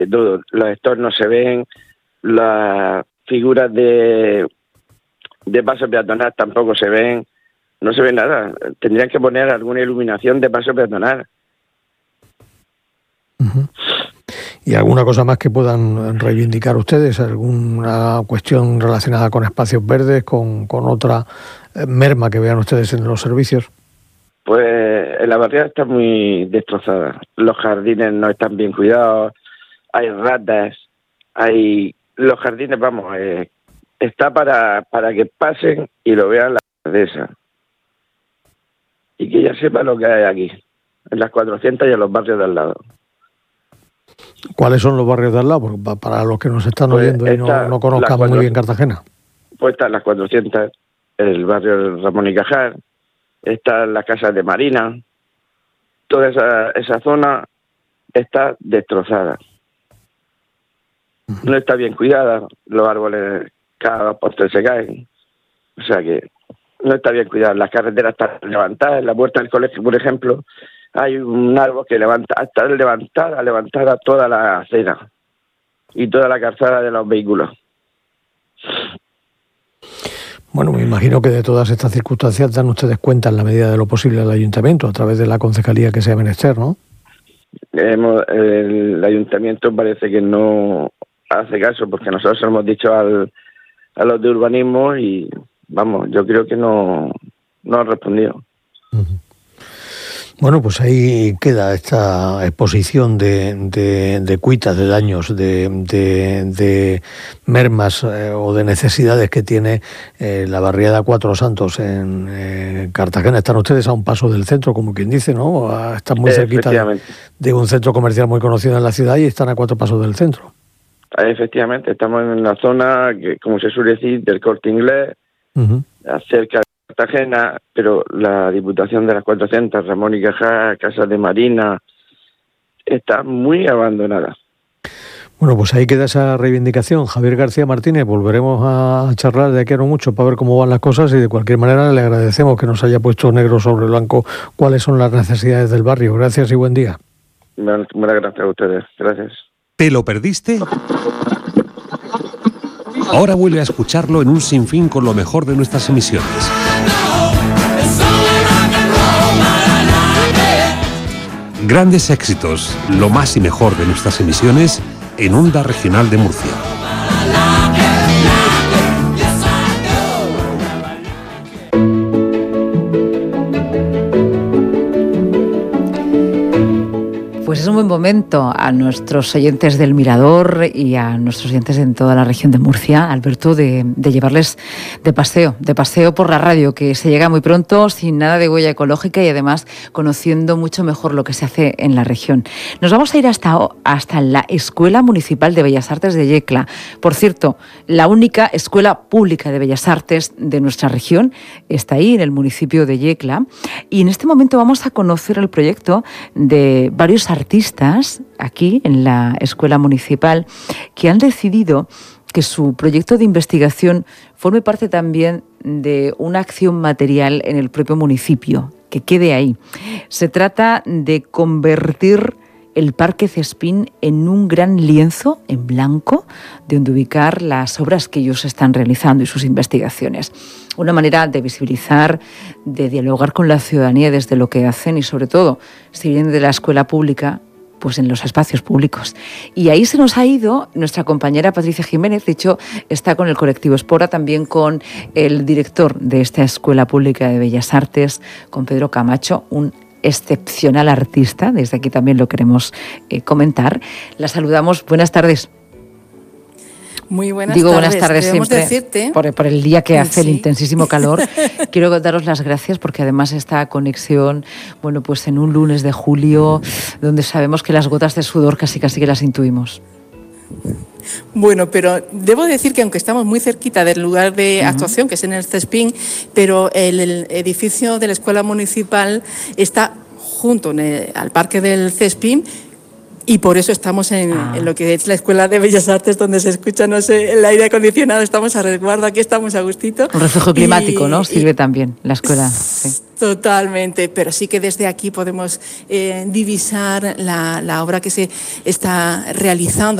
todo. Los stores no se ven, las figuras de paso peatonal tampoco se ven, no se ve nada. Tendrían que poner alguna iluminación de paso peatonal. Uh-huh. ¿Y alguna cosa más que puedan reivindicar ustedes? ¿Alguna cuestión relacionada con espacios verdes, con otra merma que vean ustedes en los servicios? Pues la barriada está muy destrozada. Los jardines no están bien cuidados, hay ratas, los jardines, está para que pasen y lo vean la alcaldesa. Y que ella sepa lo que hay aquí, en las 400 y en los barrios de al lado. ¿Cuáles son los barrios de al lado? Porque para los que nos están oyendo y no conozcan muy bien Cartagena. Pues están las 400, el barrio de Ramón y Cajal, están las casas de Marina, toda esa zona está destrozada. No está bien cuidada, los árboles cada 2 por 3 se caen, o sea que no está bien cuidada. Las carreteras están levantadas, en la puerta del colegio, por ejemplo, hay un árbol que está levantada toda la acera y toda la calzada de los vehículos. Bueno, me imagino que de todas estas circunstancias dan ustedes cuenta en la medida de lo posible al ayuntamiento, a través de la concejalía que sea menester, ¿no? El ayuntamiento parece que no hace caso, porque nosotros hemos dicho a los de urbanismo y, yo creo que no han respondido. Uh-huh. Bueno, pues ahí queda esta exposición de cuitas, de daños, de mermas o de necesidades que tiene la barriada Cuatro Santos en Cartagena. Están ustedes a un paso del centro, como quien dice, ¿no? Están muy cerquita de un centro comercial muy conocido en la ciudad y están a 4 pasos del centro. Efectivamente, estamos en la zona, que, como se suele decir, del Corte Inglés, uh-huh, cerca de Cartagena, pero la Diputación de las 400, Ramón y Cajal, Casas de Marina, está muy abandonada. Bueno, pues ahí queda esa reivindicación. Javier García Martínez, volveremos a charlar de aquí a no mucho para ver cómo van las cosas y de cualquier manera le agradecemos que nos haya puesto negro sobre blanco cuáles son las necesidades del barrio. Gracias y buen día. Muchas gracias a ustedes. Gracias. ¿Te lo perdiste? Ahora vuelve a escucharlo en un sinfín con lo mejor de nuestras emisiones. Grandes éxitos, lo más y mejor de nuestras emisiones en Onda Regional de Murcia. Pues es un buen momento a nuestros oyentes del Mirador y a nuestros oyentes en toda la región de Murcia, Alberto, de llevarles de paseo por la radio, que se llega muy pronto, sin nada de huella ecológica y además conociendo mucho mejor lo que se hace en la región. Nos vamos a ir hasta la Escuela Municipal de Bellas Artes de Yecla. Por cierto, la única escuela pública de Bellas Artes de nuestra región está ahí, en el municipio de Yecla. Y en este momento vamos a conocer el proyecto de varios artistas aquí en la Escuela Municipal que han decidido que su proyecto de investigación forme parte también de una acción material en el propio municipio, que quede ahí. Se trata de convertir el Parque Cespín en un gran lienzo en blanco de donde ubicar las obras que ellos están realizando y sus investigaciones. Una manera de visibilizar, de dialogar con la ciudadanía desde lo que hacen y sobre todo, si vienen de la escuela pública, pues en los espacios públicos. Y ahí se nos ha ido nuestra compañera Patricia Jiménez, de hecho está con el colectivo Espora, también con el director de esta Escuela Pública de Bellas Artes, con Pedro Camacho, un excepcional artista, desde aquí también lo queremos comentar. La saludamos, buenas tardes. Muy buenas tardes. Digo buenas tardes siempre, decirte, por el día que hace el intensísimo calor. Quiero daros las gracias porque además esta conexión, bueno, pues en un lunes de julio, donde sabemos que las gotas de sudor casi que las intuimos. Bueno, pero debo decir que aunque estamos muy cerquita del lugar de actuación, que es en el Cespín, pero el edificio de la Escuela Municipal está junto al Parque del Cespín, Y por eso estamos en lo que es la Escuela de Bellas Artes, donde se escucha, no sé, el aire acondicionado, estamos a resguardo, aquí estamos a gustito. Un refugio climático, ¿no? Sirve también la escuela. Sí. Totalmente, pero sí que desde aquí podemos divisar la obra que se está realizando